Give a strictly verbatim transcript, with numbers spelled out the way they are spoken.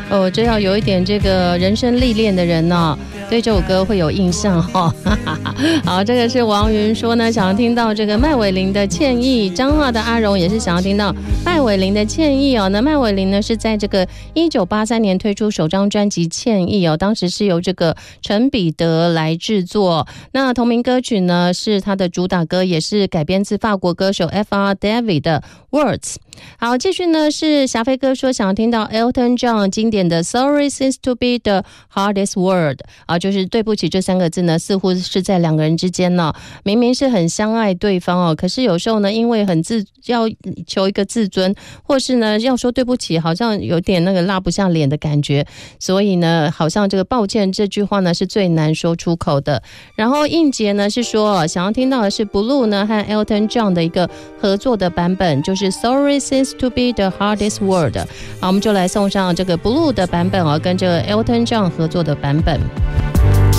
哦，这要有一点这个人生历练的人呢、哦，对这首歌会有印象哈、哦。好，这个是王云说呢，想要听到这个麦伟林的歉意。彰化的阿荣也是想要听到麦伟林的歉意哦。那麦伟林呢是在这个一九八三年推出首张专辑《歉意》哦，当时是由这个陈彼得来制作。那同名歌曲呢是他的主打歌，也是改编自法国歌手 F R David 的 Words。好，继续呢是霞飞哥说想要听到 Elton John 经典的 Sorry seems to be the hardest word 啊，就是对不起这三个字呢，似乎是在两个人之间呢，明明是很相爱对方哦，可是有时候呢，因为很自要求一个自尊，或是呢要说对不起，好像有点那个拉不下脸的感觉，所以呢，好像这个抱歉这句话呢是最难说出口的。然后应杰呢是说想要听到的是 Blue 呢和 Elton John 的一个合作的版本，就是 Sorry seems to be the hardest word。好，我们就来送上这个 Blue 的版本哦，跟这个 Elton John 合作的版本。